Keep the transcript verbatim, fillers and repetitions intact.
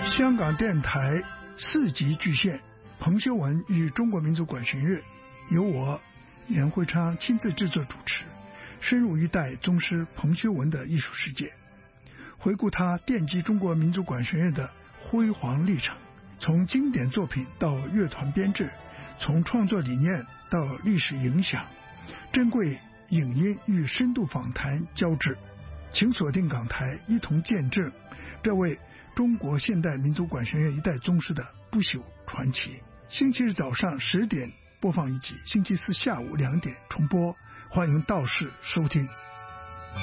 香港电台四级巨献彭修文与中国民族管弦乐，由我严慧昌亲自制作主持，深入一代宗师彭修文的艺术世界，回顾他奠基中国民族管弦乐的辉煌历程，从经典作品到乐团编制，从创作理念到历史影响，珍贵影音与深度访谈交织，请锁定港台，一同见证这位中国现代民族管弦乐一代宗师的不朽传奇。星期日早上十点播放一集，星期四下午两点重播，欢迎到时收听。